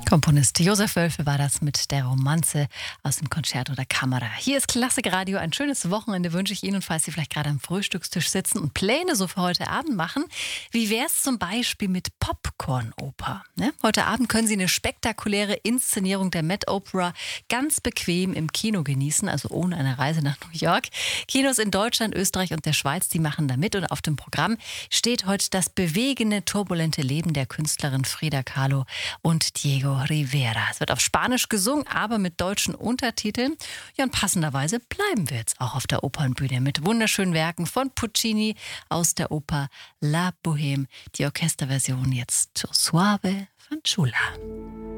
Komponist Josef Wölfe war das mit der Romanze aus dem Concerto da Camera. Hier ist Klassikradio. Ein schönes Wochenende wünsche ich Ihnen. Und falls Sie vielleicht gerade am Frühstückstisch sitzen und Pläne so für heute Abend machen, wie wäre es zum Beispiel mit Popcorn-Oper? Ne? Heute Abend können Sie eine spektakuläre Inszenierung der Met Opera ganz bequem im Kino genießen, also ohne eine Reise nach New York. Kinos in Deutschland, Österreich und der Schweiz, die machen da mit. Und auf dem Programm steht heute das bewegende, turbulente Leben der Künstlerin Frida Kahlo und Diego Rivera. Es wird auf Spanisch gesungen, aber mit deutschen Untertiteln. Ja, und passenderweise bleiben wir jetzt auch auf der Opernbühne mit wunderschönen Werken von Puccini aus der Oper La Bohème. Die Orchesterversion jetzt Suave von Chula.